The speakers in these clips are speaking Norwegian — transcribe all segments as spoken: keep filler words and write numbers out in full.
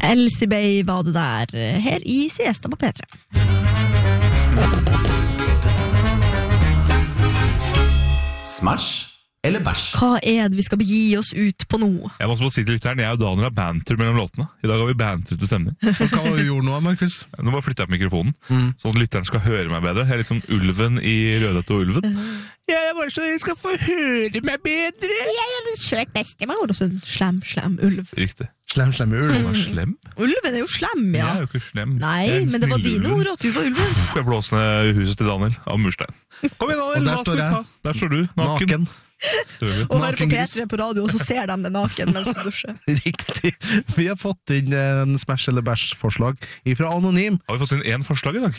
Elsie Bay var det der, her i Siesta på P tre. Smash eller bæsj? Hva er det vi skal begi oss ut på nå? Jeg må også si til lytteren, jeg og Daniel har banter mellom låtene. I dag har vi banter til stemning. Hva var det du gjorde nå, Markus? Nå bare flytter jeg på mikrofonen, mm. sånn at lytteren skal høre meg bedre. Jeg er litt sånn ulven i Rødhette og ulven. Ja, jeg bare så dere skal få høre meg bedre. Jeg er en søt bestemor. Og så en slem, slem ulv. Riktig. Slem, slem ulv. Mm. Var slem? Ulven er jo slem, ja. Jeg er jo ikke slem. Nei, men det var dine ord at du var ulven. Jeg blåser ned huset til Daniel av murstein. Kom igjen, Daniel. Der står jeg. Der står du, naken. naken. Og hører på P tre på radio, og så ser de det naken mens du dusjer. Riktig. Vi har fått inn en Smash eller Bæsj-forslag fra Anonym. Har vi fått inn én forslag i dag?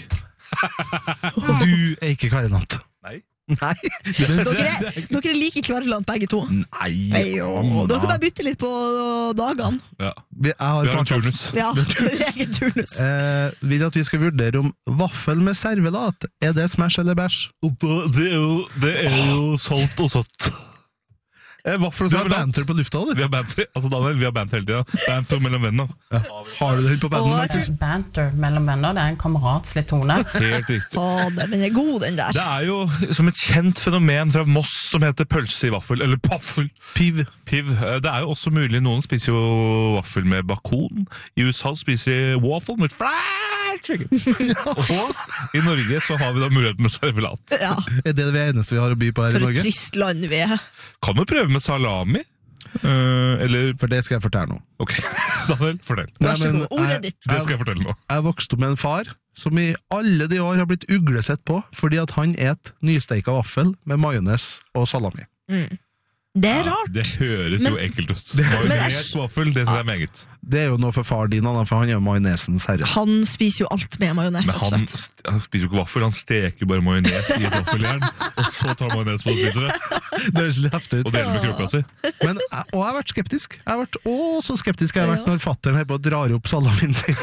Du er ikke Karinat. Nei. Nei. Dere, dere er like kvervlant begge to. Nei. Dere kan bare bytte litt på dagene. Ja. Vi, har, vi har en turnus. Ja, egen turnus. Eh, vil at vi skal vurdere om vaffel med servelat, er det Smash eller Bæsj? Det er jo, det er jo salt og søtt. Eh, vaffel og vi har servelat. banter på lufta, du. Vi har banter, altså Daniel, vi har banter hele tiden. Banter mellom venner. Ja. Har du det på banden? Åh, tror... Banter mellom venner, det er en kameratslig tone. Helt riktig. Fader, den er god, den der. Det er jo som et kjent fenomen fra Moss som heter pølse i vaffel, eller paffel. Piv. Piv. Det er jo også mulig, noen spiser jo vaffel med bakon. I U S A spiser de waffle med fried chicken. Og i Norge så har vi da mulighet med servelat. Ja. Er det det eneste vi har å by på her For i Norge? et trist land vi er. Kan vi prøve med salami? Uh, eller... For det skal jeg fortelle nå. Ok, Daniel, fortell. Vær så god, ordet ditt. Det skal jeg fortelle nå. Jeg vokste opp med en far som i alle de år har blitt uglesett på, fordi at han et nysteika vaffel med majones og salami. Mm. Det er ja, rart. Det høres men, jo enkelt ut. Majones vaffel, det synes jeg er meget. Det er jo noe for far din, for han er jo majonesens herre. Han spiser jo alt med majones. Men han, han spiser jo ikke vaffel, han steker bare majones i et vaffeljern, og så tar majones på og spiser det. Det høres litt heftig ut. Og deler med krukka si. Men, og jeg har vært skeptisk. Jeg har vært å, så skeptisk jeg har vært når fatteren her på drar opp salamien sin.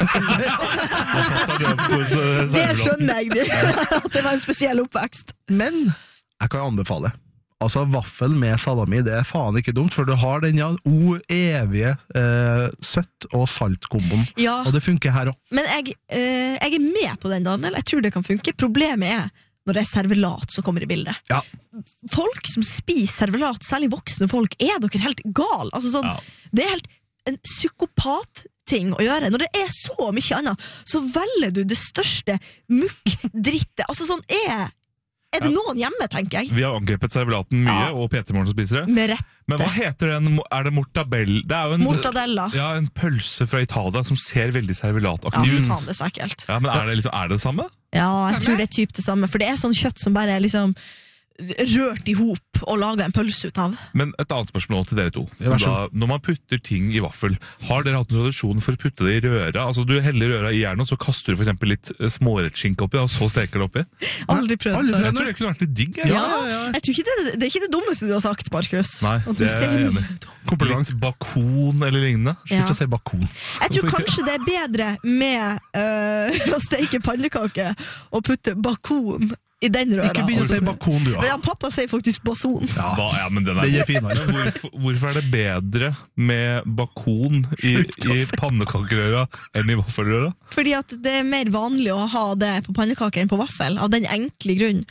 Det skjønner jeg, du. At det var en spesiell oppvekst. Men jeg kan anbefale. Altså, vaffel med salami, det er faen ikke dumt, for du har den ja, o evige eh, søtt og salt komboen. Ja. Og det funker her også. Men jeg, eh, jeg er med på den, Daniel. Jeg tror det kan funke. Problemet er når det er servelat som kommer i bildet. Ja. Folk som spiser servelat, særlig voksne folk, er dere helt gal. Altså, sånn, ja. Det er helt en psykopat-ting å gjøre. Når det er så mye annet, så velger du det største mukk-drittet. Altså, sånn er... Er det noen hjemme, tenker jeg? Vi har angrepet servelaten mye, ja. Og P T Morgen som spiser det. Med rette. Men hva heter den? Er det mortabell? Det er jo en, Mortadella. Ja, en pølse fra Italia som ser veldig servelataktig ut. Ja, faen, det er så ekkelt. Ja, men er det, liksom, er det det samme? Ja, jeg tror det er typ det samme. For det er sånn kjøtt som bare er liksom rørt i hop og laget en pølse ut av. Men et annet spørsmål til dere to. Da, når man putter ting i vaffel, har dere hatt en tradisjon for å putte det i røra? Altså du heller røra i jernet, og så kaster du for eksempel litt smårettskinke oppi, og så steker det oppi? Aldri prøvd. Aldri prøvd. Jeg tror det kunne vært litt digg. Ja, ja, ja. Jeg tror ikke det, det er ikke det dummeste du har sagt, Markus. Nei, det er jeg enig. Litt bakon eller lignende. Slutt ja. Å si bakon. Jeg tror kanskje det er bedre med øh, å steke pannekake og putte bakon i den røra. Ikke begynne å si bakon, du, ja. Ja, pappa sier faktisk bason. Ja, ja men den er, det er finere. Hvorfor, hvorfor er det bedre med bakon i, i pannekakerøra enn i vaffelrøra? Fordi at det er mer vanlig å ha det på pannekake enn på vaffel, av den enkle grunn.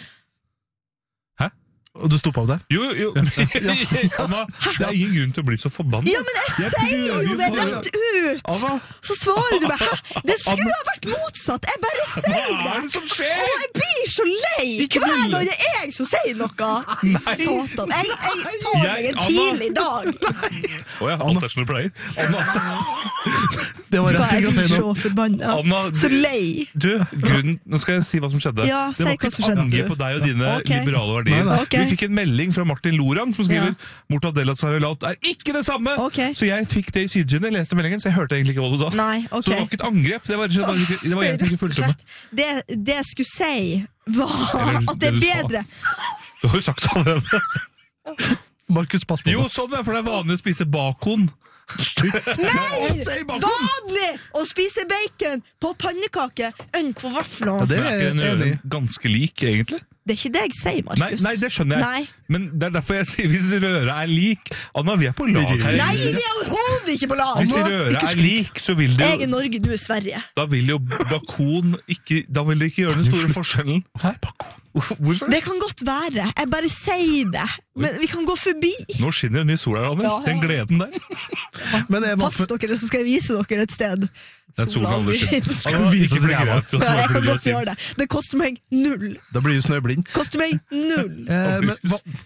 Og du stoppet av der? Jo, jo. Anna, det er ingen grunn til å bli så forbannet. Ja, men jeg, jeg sier jo det rett ut! Anna. Så svarer du meg, hæ? Det skulle ha vært motsatt! Jeg bare sier det! Hva er det som skjer? Og jeg blir så lei! Hver gang det er jeg som sier noe! Nei. Satan, jeg, jeg tar meg en tidlig dag! Åja, alt er som du pleier. Anna. Det var rett ting å si nå. Jeg blir så forbannet. Så lei! Du, grunnen, nå skal jeg si hva som skjedde. Ja, det var ikke et angrep på deg og dine okay. liberale verdier. Nei, okay. Vi fikk en melding fra Martin Lorang som skriver ja. Mortadella servelat er ikke det samme! Okay. Så jeg fikk det i sideskyene, jeg leste meldingen, så jeg hørte egentlig ikke hva du sa. Nei, okay. Så det var ikke et angrep, det var, det var, det var egentlig ikke fullsomme. Det, det jeg skulle si var Eller, at det er det bedre. Du har jo sagt allerede. Markus, pass på det. Jo, sånn er, for det er vanlig å spise bakon. Nei! Vanlig å spise bacon på pannekake enn på vafler. Ja, det er ikke en ganske lik, egentlig. Det er ikke det jeg sier, Markus. Nei, nei, det skjønner jeg. Nei. Men det er derfor jeg sier hvis røra er lik. Anna, vi er på lag her. Nei, vi er overhodet kødder ikke på lag! Hvis røret er lik, så vil det Jeg er jo Norge, du er Sverige. Da vil jo bakon ikke Da vil det ikke gjøre den store forskjellen. Hvorfor? Det kan godt være. Jeg bare sier det. Men vi kan gå forbi. Nå skinner den i sola, Anders. Ja, ja. Den gleden der. Men er Pass vaffel... dere, så skal jeg vise dere et sted. Den sola aldri skinner. Skal Ja, vise ikke oss bli ræva. greit, så Ja, jeg smaker kan det godt til. gjøre det. Det koster meg null. Da blir du snøblind. Koster meg null. Eh, men,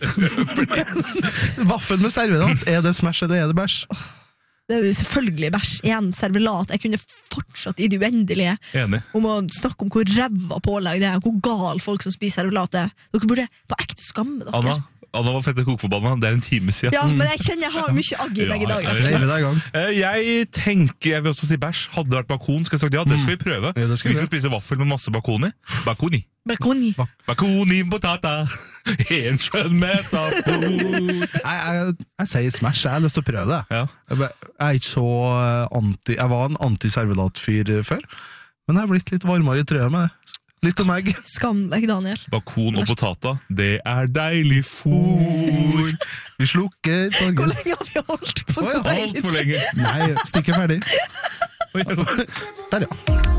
va vaffel med servelat, er det smash eller er det bæsj? Det er jo selvfølgelig bæsj. Igjen, servelat. Jeg kunne fortsatt i det uendelige Enig. om å snakke om hvor ræva pålegg det er, og hvor gal folk som spiser servelat er. Dere burde på ekte skamme dere. Anna, Anna var fette kokeforbanna. Det er en time siden. Ja, men jeg kjenner jeg har mye agg i begge Ja, dager. jeg vet Reive deg i gang. Eh, Jeg tenker, jeg vil også si bæsj. Hadde det vært bakon, skal jeg sagt ja, det skal vi prøve. Ja, det skal vi vi skal spise vaffel med masse bakon i. Bakon i. Baconi. Bakon i potata. En skjønn metafor. Jeg, jeg, jeg sier smash, jeg har lyst til å prøve det. Ja. Jeg be- jeg er ikke så eh, anti... Jeg var en anti-servelatfyr eh, før, men jeg har blitt litt varmere i trøya med det. Litt om egg. Skam deg, Daniel. Bakon og potata, det er deilig fôr. Vi slukker Hvor torgen. lenge har vi holdt på? Å ja, Alt for lenge. Nei, stikket ferdig. Oi, jeg så- Der, ja.